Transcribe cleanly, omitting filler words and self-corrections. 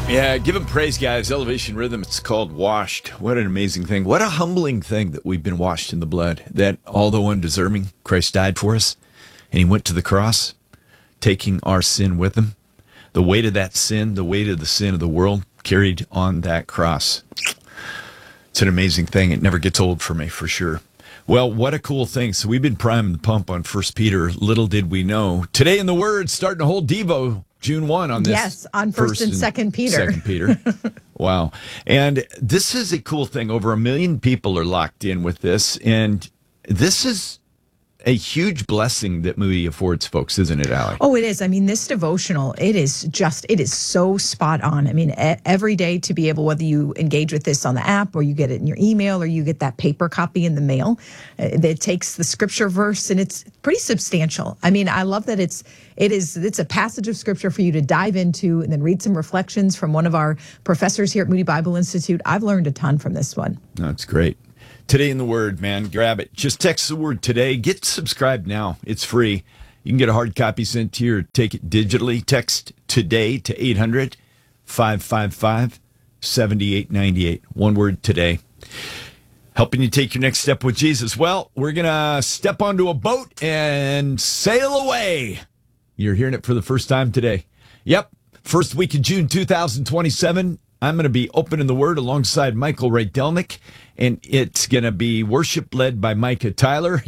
Yeah, give him praise, guys. Elevation Rhythm. It's called Washed. What an amazing thing. What a humbling thing that we've been washed in the blood. That although undeserving, Christ died for us. And he went to the cross, taking our sin with him. The weight of that sin, the weight of the sin of the world, carried on that cross. It's an amazing thing. It never gets old for me, for sure. Well, what a cool thing. So we've been priming the pump on 1 Peter. Little did we know. Today in the Word, starting a whole Devo June 1 on this. Yes, on 1st and 2nd Peter. 2 Peter. Wow. And this is a cool thing. Over 1 million people are locked in with this. And this is a huge blessing that Moody affords folks, isn't it, Allie? Oh, it is. I mean, this devotional, it is so spot on. I mean, every day to be able, whether you engage with this on the app or you get it in your email or you get that paper copy in the mail, that takes the scripture verse and it's pretty substantial. I mean, I love that it's a passage of scripture for you to dive into and then read some reflections from one of our professors here at Moody Bible Institute. I've learned a ton from this one. That's great. Today in the Word, man. Grab it. Just text the word today. Get subscribed now. It's free. You can get a hard copy sent to you or take it digitally. Text today to 800-555-7898. One word, today. Helping you take your next step with Jesus. Well, we're going to step onto a boat and sail away. You're hearing it for the first time today. Yep. First week of June 2027. I'm going to be opening the Word alongside Michael Rydelnik, and it's going to be worship led by Micah Tyler.